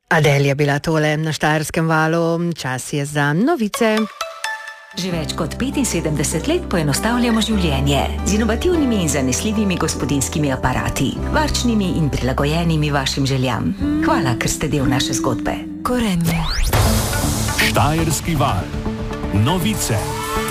Adel je bila tole na Štajerskem valu, čas je za novice. Že več kot 75 let poenostavljamo življenje z inovativnimi in zanesljivimi gospodinjskimi aparati, varčnimi in prilagojenimi vašim željam. Hvala, ker ste del naše zgodbe. Gorenje. Štajerski val. Novice.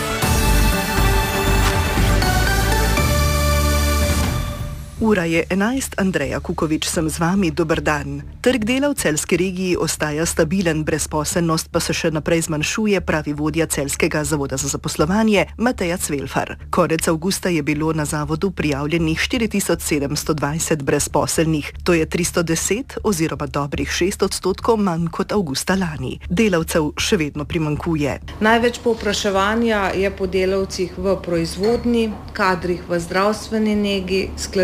Ura je 11, Andreja Kukovič sem z vami, dober dan. Trg dela v celjski regiji ostaja stabilen, brezposelnost pa se še naprej zmanjšuje, pravi vodja Celjskega zavoda za zaposlovanje Mateja Cvelfar. Konec avgusta je bilo na zavodu prijavljenih 4720 brezposelnih, to je 310 oziroma dobrih 6% manj kot avgusta lani. Delavcev še vedno primanjkuje. Največ povpraševanja je po delavcih v proizvodnji, kadrih v zdravstveni negi,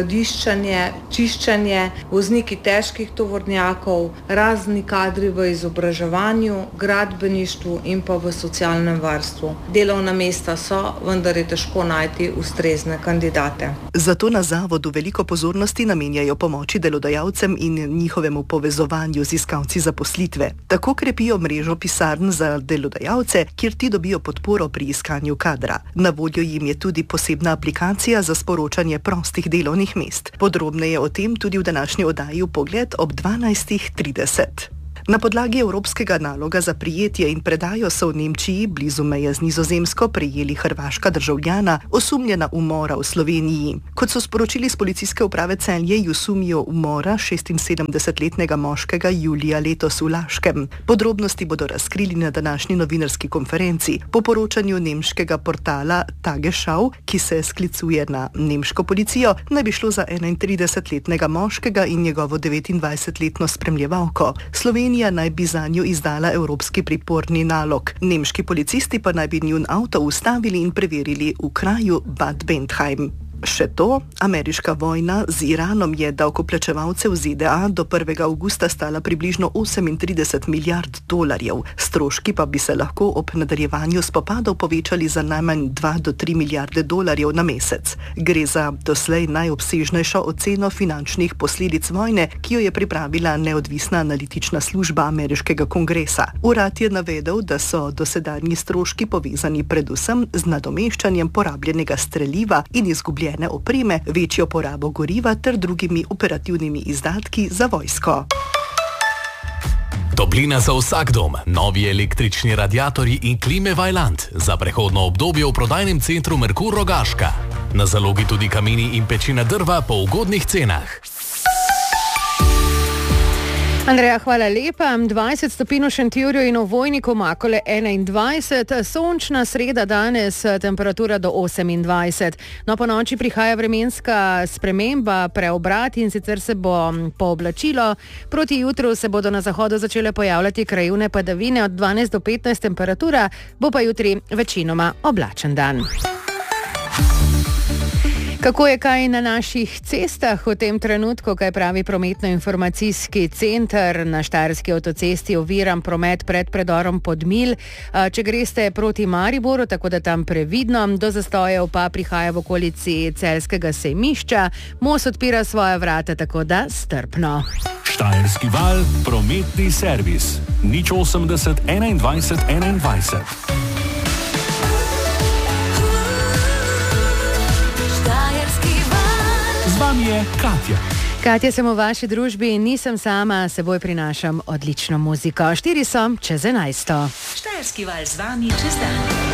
čiščenje, vozniki težkih tovornjakov, razni kadri v izobraževanju, gradbeništvu in pa v socialnem varstvu. Delovna mesta so, vendar je težko najti ustrezne kandidate. Zato na zavodu veliko pozornosti namenjajo pomoči delodajalcem in njihovemu povezovanju z iskalci zaposlitve. Tako krepijo mrežo pisarn za delodajalce, kjer ti dobijo podporo pri iskanju kadra. Na voljo jim je tudi posebna aplikacija za sporočanje prostih delovnih mest. Podrobneje o tem tudi v današnji oddaji Pogled ob 12:30. Na podlagi evropskega naloga za prijetje in predajo so v Nemčiji, blizu meje z Nizozemsko, prijeli hrvaška državljana, osumljena umora v Sloveniji. Kot so sporočili z policijske uprave Celje, ju sumijo umora 76-letnega moškega julija letos v Laškem. Podrobnosti bodo razkrili na današnji novinarski konferenci. Po poročanju nemškega portala Tagesschau, ki se sklicuje na nemško policijo, naj bi šlo za 31-letnega moškega in njegovo 29-letno spremljevalko. Slovenija naj bi zanju izdala evropski priporni nalog. Nemški policisti pa naj bi njun avto ustavili in preverili v kraju Bad Bentheim. Še to, ameriška vojna z Iranom je davkoplačevalce v ZDA do 1. avgusta stala približno 38 milijard dolarjev. Stroški pa bi se lahko ob nadaljevanju spopadov povečali za najmanj 2 do 3 milijarde dolarjev na mesec. Gre za doslej najobsežnejšo oceno finančnih posledic vojne, ki jo je pripravila neodvisna analitična služba ameriškega kongresa. Urad je navedel, da so dosedanji stroški povezani predvsem z nadomeščanjem porabljenega streliva in izgubljenega opreme, večjo porabo goriva ter drugimi operativnimi izdatki za vojsko. Toplina za vsak dom, novi električni radiatorji in klime Vaillant za prehodno obdobje v prodajnem centru Merkur Rogaška. Na zalogi tudi kamini in pečina drva po ugodnih cenah. Andreja, hvala lepa. 20 stopinj v Šentjurju in v Vojniku, Makole 21, sončna sreda danes, temperatura do 28. No, po noči prihaja vremenska sprememba, preobrat in sicer se bo pooblačilo. Proti jutru se bodo na zahodu začele pojavljati krajevne padavine, od 12 do 15 temperatura, bo pa jutri večinoma oblačen dan. Kako je kaj na naših cestah v tem trenutku, kaj pravi prometno-informacijski center? Na Štajerski avtocesti oviran promet pred predorom Podmilj, če greste proti Mariboru, tako da tam previdno. Do zastojev pa prihaja v okolici Celjskega sejmišča. Most odpira svoja vrata, tako da strpno. Štajerski val, prometni servis. 080 21 21. Z vami je Katja. Katja, sem v vaši družbi in nisem sama, seboj prinašam odlično muziko. 4 so čez 11. Štajerski val z vami čez dan.